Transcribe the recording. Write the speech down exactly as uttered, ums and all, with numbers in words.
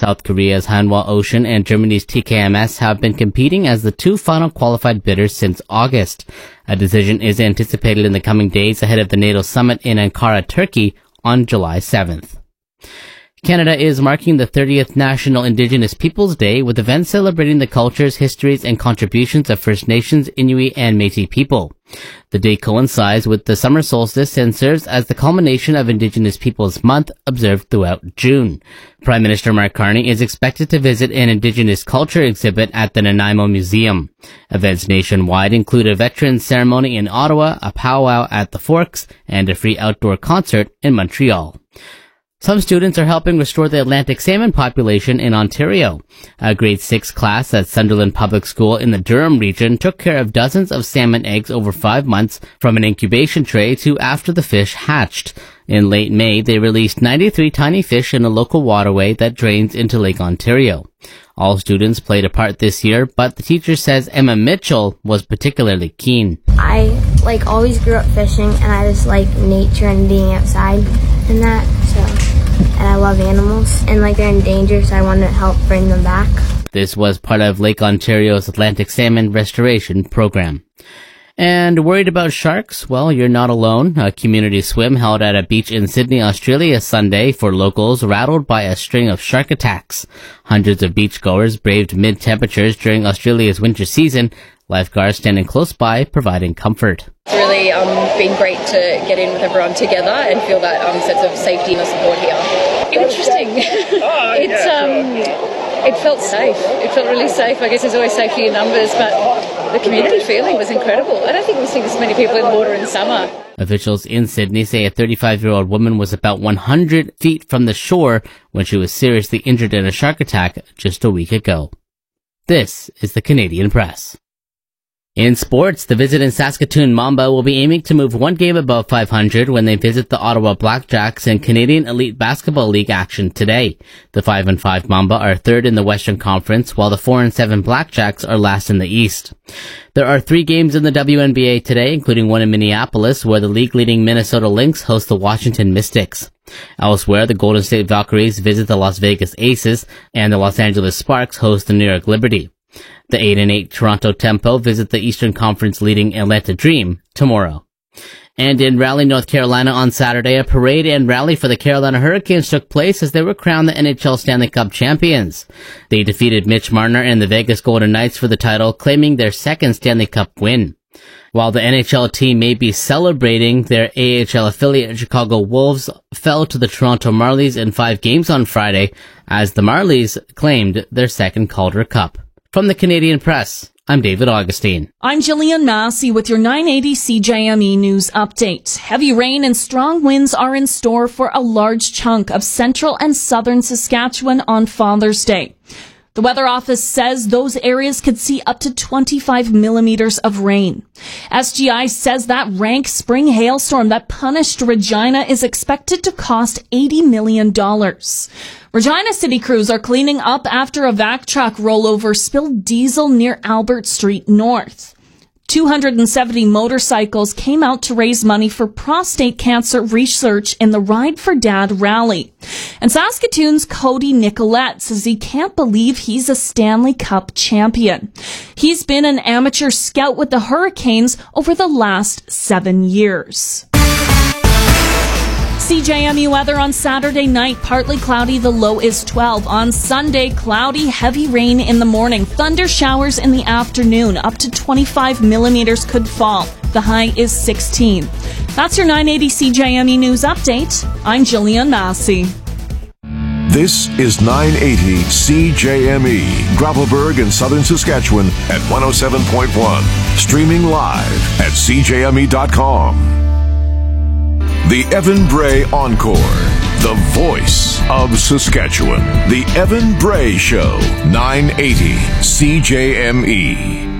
South Korea's Hanwha Ocean and Germany's T K M S have been competing as the two final qualified bidders since August. A decision is anticipated in the coming days ahead of the NATO summit in Ankara, Turkey on July seventh. Canada is marking the thirtieth National Indigenous Peoples Day with events celebrating the cultures, histories, and contributions of First Nations, Inuit, and Métis people. The day coincides with the summer solstice and serves as the culmination of Indigenous Peoples Month observed throughout June. Prime Minister Mark Carney is expected to visit an Indigenous culture exhibit at the Nanaimo Museum. Events nationwide include a veterans ceremony in Ottawa, a powwow at the Forks, and a free outdoor concert in Montreal. Some students are helping restore the Atlantic salmon population in Ontario. A grade six class at Sunderland Public School in the Durham region took care of dozens of salmon eggs over five months from an incubation tray to after the fish hatched. In late May, they released ninety-three tiny fish in a local waterway that drains into Lake Ontario. All students played a part this year, but the teacher says Emma Mitchell was particularly keen. I like always grew up fishing, and I just like nature and being outside and that, so... And I love animals, and like they're in danger, so I want to help bring them back. This was part of Lake Ontario's Atlantic Salmon Restoration Program. And worried about sharks? Well, you're not alone. A community swim held at a beach in Sydney, Australia Sunday for locals rattled by a string of shark attacks. Hundreds of beachgoers braved mid-temperatures during Australia's winter season, lifeguards standing close by providing comfort. It's really um, been great to get in with everyone together and feel that um, sense of safety and support here. Interesting. it's um, It felt safe. It felt really safe. I guess there's always safety in numbers, but the community feeling was incredible. I don't think we've seen this many people in the water in summer. Officials in Sydney say a thirty-five-year-old woman was about one hundred feet from the shore when she was seriously injured in a shark attack just a week ago. This is the Canadian Press. In sports, the visiting Saskatoon Mamba will be aiming to move one game above five hundred when they visit the Ottawa Blackjacks in Canadian Elite Basketball League action today. The five and five Mamba are third in the Western Conference, while the four and seven Blackjacks are last in the East. There are three games in the W N B A today, including one in Minneapolis, where the league-leading Minnesota Lynx host the Washington Mystics. Elsewhere, the Golden State Valkyries visit the Las Vegas Aces, and the Los Angeles Sparks host the New York Liberty. The eight and eight Toronto Tempo visit the Eastern Conference leading Atlanta Dream tomorrow. And in Raleigh, North Carolina on Saturday, a parade and rally for the Carolina Hurricanes took place as they were crowned the N H L Stanley Cup champions. They defeated Mitch Marner and the Vegas Golden Knights for the title, claiming their second Stanley Cup win. While the N H L team may be celebrating, their A H L affiliate Chicago Wolves fell to the Toronto Marlies in five games on Friday, as the Marlies claimed their second Calder Cup. From the Canadian Press, I'm David Augustine. I'm Jillian Massey with your nine eighty C J M E News Update. Heavy rain and strong winds are in store for a large chunk of central and southern Saskatchewan on Father's Day. The Weather Office says those areas could see up to twenty-five millimeters of rain. S G I says that rank spring hailstorm that punished Regina is expected to cost eighty million dollars. Regina city crews are cleaning up after a vac truck rollover spilled diesel near Albert Street North. two hundred seventy motorcycles came out to raise money for prostate cancer research in the Ride for Dad rally. And Saskatoon's Cody Nicolette says he can't believe he's a Stanley Cup champion. He's been an amateur scout with the Hurricanes over the last seven years. C J M E weather on Saturday night, partly cloudy, the low is twelve. On Sunday, cloudy, heavy rain in the morning, thunder showers in the afternoon, up to twenty-five millimeters could fall. The high is sixteen. That's your nine eighty C J M E News Update. I'm Jillian Massey. This is nine eighty C J M E, Gravelburg in southern Saskatchewan at one oh seven point one. Streaming live at c j m e dot com. The Evan Bray Encore, the voice of Saskatchewan. The Evan Bray Show, nine eighty C J M E.